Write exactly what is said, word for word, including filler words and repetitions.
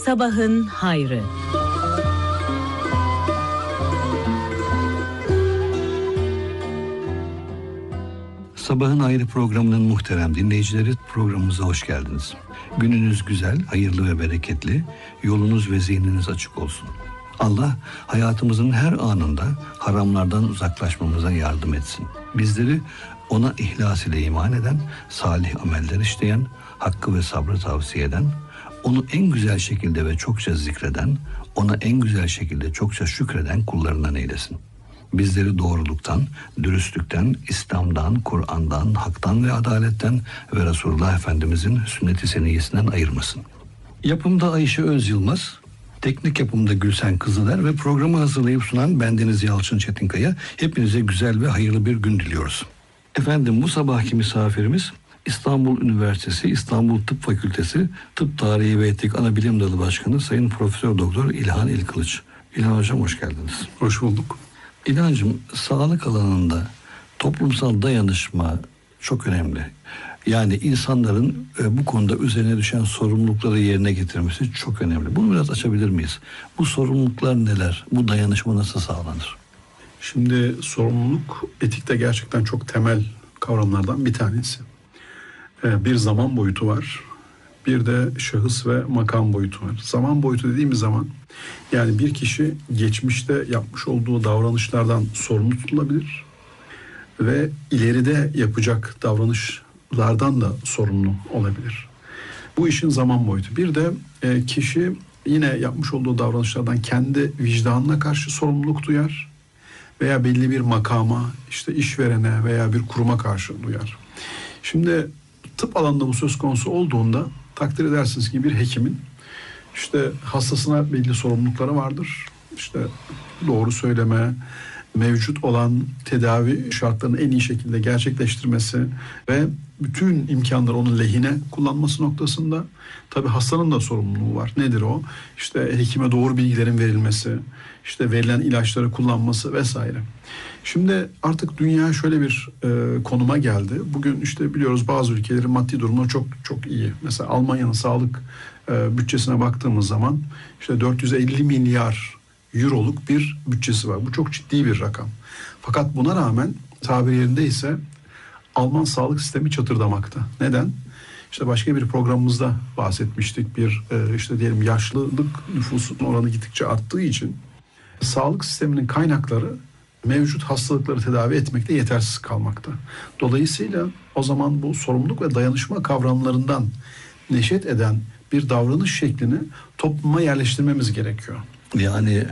Sabahın hayrı. Sabahın Hayrı programının muhterem dinleyicileri, programımıza hoş geldiniz. Gününüz güzel, hayırlı ve bereketli, yolunuz ve zihniniz açık olsun. Allah hayatımızın her anında haramlardan uzaklaşmamıza yardım etsin. Bizleri ona ihlas ile iman eden, salih ameller işleyen, hakkı ve sabrı tavsiye eden, onu en güzel şekilde ve çokça zikreden, ona en güzel şekilde çokça şükreden kullarından eylesin. Bizleri doğruluktan, dürüstlükten, İslam'dan, Kur'an'dan, haktan ve adaletten ve Resulullah Efendimizin sünnet-i seniyyesinden ayırmasın. Yapımda Ayşe Öz Yılmaz, teknik yapımda Gülsen Kızıler ve programı hazırlayıp sunan bendeniz Yalçın Çetinkaya. Hepinize güzel ve hayırlı bir gün diliyoruz. Efendim, bu sabahki misafirimiz İstanbul Üniversitesi İstanbul Tıp Fakültesi Tıp Tarihi ve Etik Anabilim Dalı Başkanı Sayın Profesör Doktor İlhan İlkılıç. İlhan Hocam, hoş geldiniz. Hoş bulduk. İlhancığım, sağlık alanında toplumsal dayanışma çok önemli. Yani insanların e, bu konuda üzerine düşen sorumlulukları yerine getirmesi çok önemli. Bunu biraz açabilir miyiz? Bu sorumluluklar neler? Bu dayanışma nasıl sağlanır? Şimdi sorumluluk etikte gerçekten çok temel kavramlardan bir tanesi. Ee, bir zaman boyutu var. Bir de şahıs ve makam boyutu var. Zaman boyutu dediğimiz zaman yani bir kişi geçmişte yapmış olduğu davranışlardan sorumlu tutulabilir ve ileride yapacak davranışlardan da sorumlu olabilir. Bu işin zaman boyutu. Bir de e, kişi yine yapmış olduğu davranışlardan kendi vicdanına karşı sorumluluk duyar veya belli bir makama, işte işverene veya bir kuruma karşı duyar. Şimdi tıp alanında bu söz konusu olduğunda takdir edersiniz ki bir hekimin işte hastasına belli sorumlulukları vardır. İşte doğru söyleme, mevcut olan tedavi şartlarını en iyi şekilde gerçekleştirmesi ve bütün imkanları onun lehine kullanması noktasında tabii hastanın da sorumluluğu var. Nedir o? İşte hekime doğru bilgilerin verilmesi, işte verilen ilaçları kullanması vesaire. Şimdi artık dünya şöyle bir e, konuma geldi. Bugün işte biliyoruz bazı ülkelerin maddi durumu çok çok iyi. Mesela Almanya'nın sağlık e, bütçesine baktığımız zaman işte dört yüz elli milyar euroluk bir bütçesi var. Bu çok ciddi bir rakam. Fakat buna rağmen tabir yerindeyse Alman sağlık sistemi çatırdamakta. Neden? İşte başka bir programımızda bahsetmiştik. Bir e, işte diyelim yaşlılık nüfusun oranı gittikçe arttığı için sağlık sisteminin kaynakları mevcut hastalıkları tedavi etmekte yetersiz kalmakta. Dolayısıyla o zaman bu sorumluluk ve dayanışma kavramlarından neşet eden bir davranış şeklini topluma yerleştirmemiz gerekiyor. Yani